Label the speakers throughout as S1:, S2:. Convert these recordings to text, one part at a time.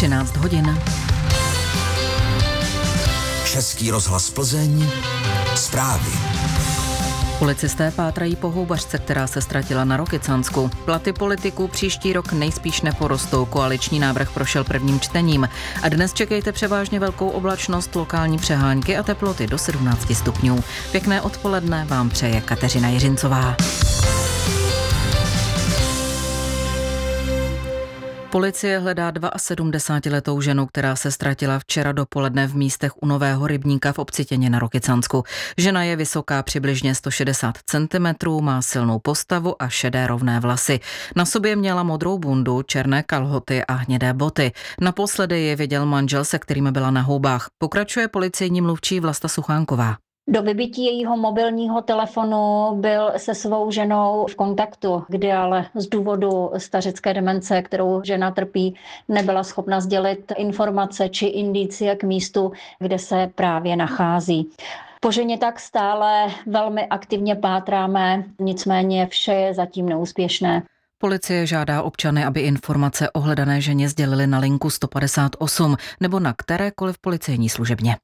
S1: 13 hodin.
S2: Český rozhlas Plzeň, zprávy.
S1: Policisté pátrají po houbařce, která se ztratila na Rokycansku. Platy politiků příští rok nejspíš neporostou. Koaliční návrh prošel prvním čtením. A dnes čekejte převážně velkou oblačnost, lokální přehánky a teploty do 17 stupňů. Pěkné odpoledne vám přeje Kateřina Jiřincová. Policie hledá 72letou ženu, která se ztratila včera dopoledne v místech u Nového Rybníka v obci Těně na Rokycansku. Žena je vysoká přibližně 160 cm, má silnou postavu a šedé rovné vlasy. Na sobě měla modrou bundu, černé kalhoty a hnědé boty. Naposledy je viděl manžel, se kterým byla na houbách. Pokračuje policejní mluvčí Vlasta Suchánková.
S3: Do vybití jejího mobilního telefonu byl se svou ženou v kontaktu, kdy ale z důvodu stařecké demence, kterou žena trpí, nebyla schopna sdělit informace či indicie k místu, kde se právě nachází. Po ženě tak stále velmi aktivně pátráme, nicméně vše je zatím neúspěšné.
S1: Policie žádá občany, aby informace o hledané ženě sdělili na linku 158 nebo na kterékoliv policejní služebně.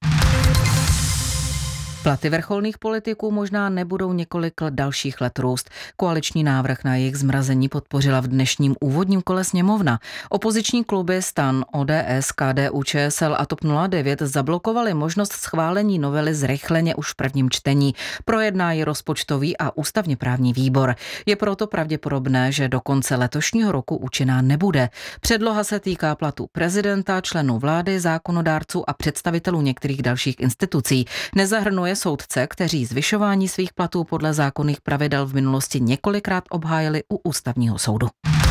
S1: Platy vrcholných politiků možná nebudou několik dalších let růst. Koaliční návrh na jejich zmrazení podpořila v dnešním úvodním kole sněmovna. Opoziční kluby STAN, ODS, KDU-ČSL a TOP 09 zablokovaly možnost schválení novely zrychleně už v prvním čtení. Projedná ji rozpočtový a ústavně právní výbor. Je proto pravděpodobné, že do konce letošního roku účinná nebude. Předloha se týká platů prezidenta, členů vlády, zákonodárců a představitelů některých dalších institucí. Nezahrnuje soudce, kteří zvyšování svých platů podle zákonných pravidel v minulosti několikrát obhájili u ústavního soudu.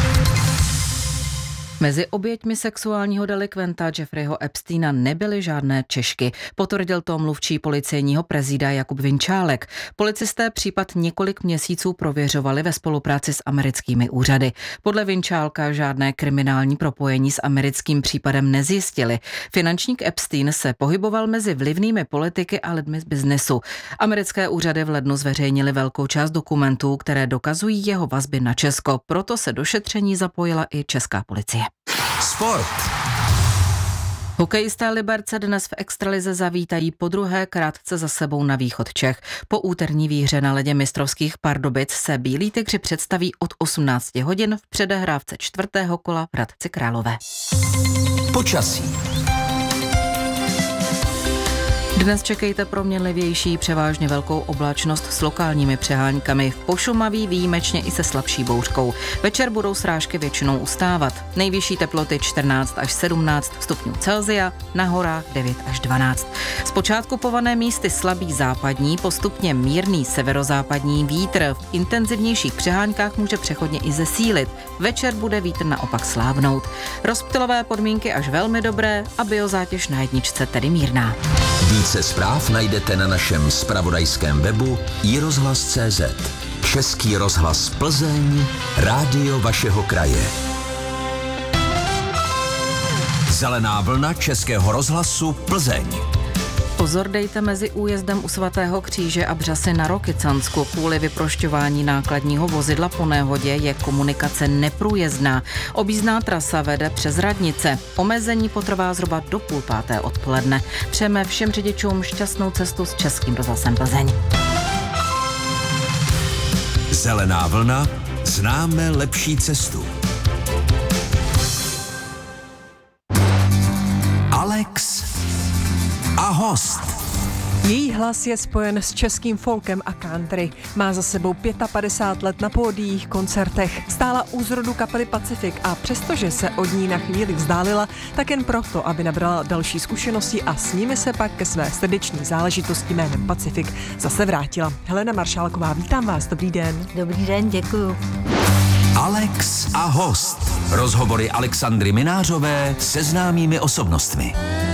S1: Mezi oběťmi sexuálního delikventa Jeffreyho Epsteina nebyly žádné Češky. Potvrdil to mluvčí policejního prezída Jakub Vinčálek. Policisté případ několik měsíců prověřovali ve spolupráci s americkými úřady. Podle Vinčálka žádné kriminální propojení s americkým případem nezjistili. Finančník Epstein se pohyboval mezi vlivnými politiky a lidmi z biznesu. Americké úřady v lednu zveřejnily velkou část dokumentů, které dokazují jeho vazby na Česko. Proto se do šetření zapojila i česká policie.
S2: Sport.
S1: Hokejisté Liberce dnes v extralize zavítají podruhé krátce za sebou na východ Čech. Po úterní výhře na ledě mistrovských Pardubic se Bílí tygři představí od 18 hodin v předehrávce 4. kola v Hradci Králové.
S2: Počasí.
S1: Dnes čekejte proměnlivější, převážně velkou oblačnost s lokálními přeháňkami. V Pošumaví výjimečně i se slabší bouřkou. Večer budou srážky většinou ustávat. Nejvyšší teploty 14 až 17 stupňů Celsia, na horách 9 až 12. Zpočátku pované místy slabý západní, postupně mírný severozápadní vítr. V intenzivnějších přeháňkách může přechodně i zesílit. Večer bude vítr naopak slábnout. Rozptylové podmínky až velmi dobré a biozátěž na jedničce tedy mírná.
S2: Více zpráv najdete na našem zpravodajském webu iRozhlas.cz. Český rozhlas Plzeň, rádio vašeho kraje. Zelená vlna Českého rozhlasu Plzeň.
S1: Pozor dejte mezi újezdem u Svatého kříže a Břasy na Rokycansku. Kvůli vyprošťování nákladního vozidla po nehodě je komunikace neprůjezdná. Objízdná trasa vede přes radnice. Omezení potrvá zhruba do 4:30 odpoledne. Přejeme všem řidičům šťastnou cestu s Českým rozhlasem Plzeň.
S2: Zelená vlna, známe lepší cestu. Alex a host.
S4: Její hlas je spojen s českým folkem a country. Má za sebou 55 let na pódiích, koncertech. Stála u zrodu kapely Pacific a přestože se od ní na chvíli vzdálila, tak jen proto, aby nabrala další zkušenosti a s nimi se pak ke své srdeční záležitosti jménem Pacific zase vrátila. Helena Maršálková, vítám vás, dobrý den.
S5: Dobrý den, děkuju.
S2: Alex a host. Rozhovory Alexandry Minářové se známými osobnostmi.